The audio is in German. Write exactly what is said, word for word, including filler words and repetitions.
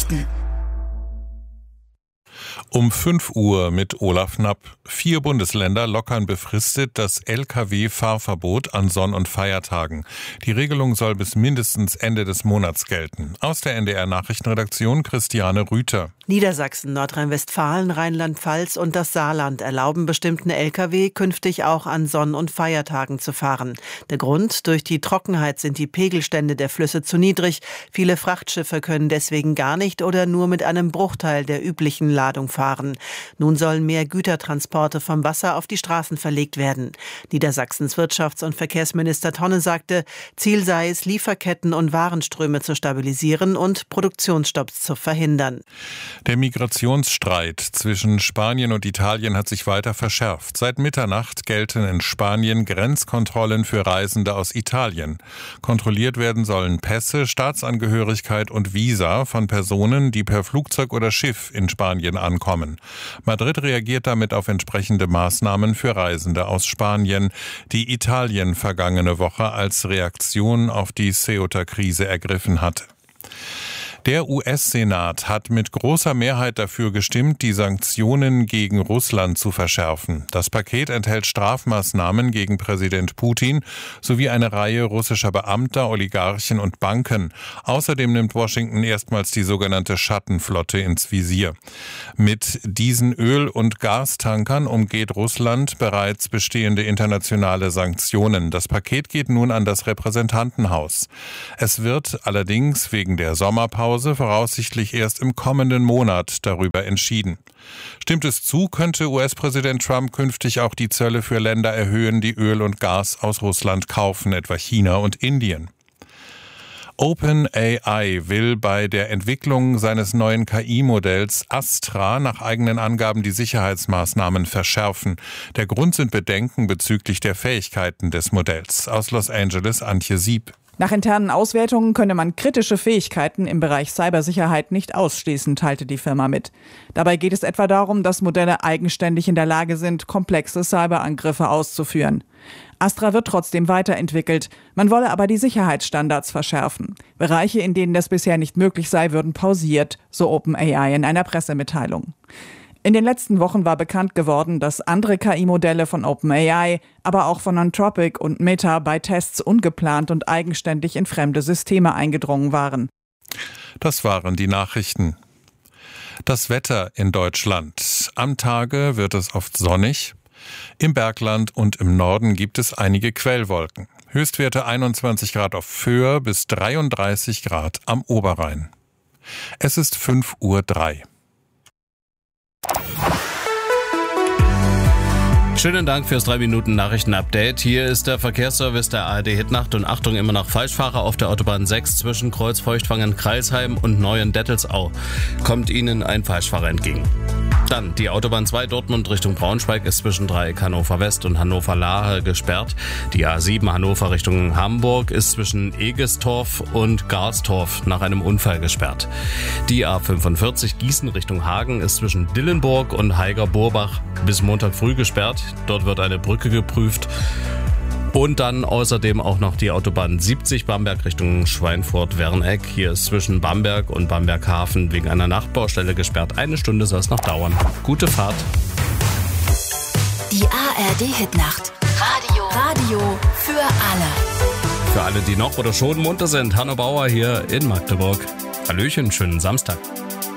Nachrichten. Um fünf Uhr mit Olaf Knapp. Vier Bundesländer lockern befristet das L K W-Fahrverbot an Sonn- und Feiertagen. Die Regelung soll bis mindestens Ende des Monats gelten. Aus der N D R-Nachrichtenredaktion Christiane Rüther. Niedersachsen, Nordrhein-Westfalen, Rheinland-Pfalz und das Saarland erlauben bestimmten L K W künftig auch an Sonn- und Feiertagen zu fahren. Der Grund: durch die Trockenheit sind die Pegelstände der Flüsse zu niedrig. Viele Frachtschiffe können deswegen gar nicht oder nur mit einem Bruchteil der üblichen Ladung fahren. Nun sollen mehr Gütertransporte vom Wasser auf die Straßen verlegt werden. Niedersachsens Wirtschafts- und Verkehrsminister Tonne sagte, Ziel sei es, Lieferketten und Warenströme zu stabilisieren und Produktionsstopps zu verhindern. Der Migrationsstreit zwischen Spanien und Italien hat sich weiter verschärft. Seit Mitternacht gelten in Spanien Grenzkontrollen für Reisende aus Italien. Kontrolliert werden sollen Pässe, Staatsangehörigkeit und Visa von Personen, die per Flugzeug oder Schiff in Spanien ankommen. Madrid reagiert damit auf entsprechende Maßnahmen für Reisende aus Spanien, die Italien vergangene Woche als Reaktion auf die Ceuta-Krise ergriffen hatte. Der U S-Senat hat mit großer Mehrheit dafür gestimmt, die Sanktionen gegen Russland zu verschärfen. Das Paket enthält Strafmaßnahmen gegen Präsident Putin sowie eine Reihe russischer Beamter, Oligarchen und Banken. Außerdem nimmt Washington erstmals die sogenannte Schattenflotte ins Visier. Mit diesen Öl- und Gastankern umgeht Russland bereits bestehende internationale Sanktionen. Das Paket geht nun an das Repräsentantenhaus. Es wird allerdings wegen der Sommerpause voraussichtlich erst im kommenden Monat darüber entschieden. Stimmt es zu, könnte U S-Präsident Trump künftig auch die Zölle für Länder erhöhen, die Öl und Gas aus Russland kaufen, etwa China und Indien. OpenAI will bei der Entwicklung seines neuen K I-Modells Astra nach eigenen Angaben die Sicherheitsmaßnahmen verschärfen. Der Grund sind Bedenken bezüglich der Fähigkeiten des Modells. Aus Los Angeles Antje Sieb. Nach internen Auswertungen könne man kritische Fähigkeiten im Bereich Cybersicherheit nicht ausschließen, teilte die Firma mit. Dabei geht es etwa darum, dass Modelle eigenständig in der Lage sind, komplexe Cyberangriffe auszuführen. Astra wird trotzdem weiterentwickelt. Man wolle aber die Sicherheitsstandards verschärfen. Bereiche, in denen das bisher nicht möglich sei, würden pausiert, so OpenAI in einer Pressemitteilung. In den letzten Wochen war bekannt geworden, dass andere K I-Modelle von OpenAI, aber auch von Anthropic und Meta bei Tests ungeplant und eigenständig in fremde Systeme eingedrungen waren. Das waren die Nachrichten. Das Wetter in Deutschland. Am Tage wird es oft sonnig. Im Bergland und im Norden gibt es einige Quellwolken. Höchstwerte einundzwanzig Grad auf Föhr bis dreiunddreißig Grad am Oberrhein. Es ist fünf Uhr drei. Schönen Dank fürs drei Minuten Nachrichten-Update. Hier ist der Verkehrsservice der A R D Hitnacht und Achtung, immer noch Falschfahrer auf der Autobahn sechs zwischen Kreuzfeuchtwangen-Kreilsheim und Neuendettelsau. Kommt Ihnen ein Falschfahrer entgegen. Dann die Autobahn zwei Dortmund Richtung Braunschweig ist zwischen Dreieck Hannover West und Hannover Lahe gesperrt. Die A sieben Hannover Richtung Hamburg ist zwischen Egestorf und Garstorf nach einem Unfall gesperrt. Die A fünfundvierzig Gießen Richtung Hagen ist zwischen Dillenburg und Heiger-Burbach bis Montag früh gesperrt. Dort wird eine Brücke geprüft. Und dann außerdem auch noch die Autobahn siebzig Bamberg Richtung Schweinfurt-Werneck. Hier ist zwischen Bamberg und Bamberghafen wegen einer Nachtbaustelle gesperrt. Eine Stunde soll es noch dauern. Gute Fahrt. Die A R D-Hitnacht. Radio. Radio für alle. Für alle, die noch oder schon munter sind, Hanno Bauer hier in Magdeburg. Hallöchen, schönen Samstag.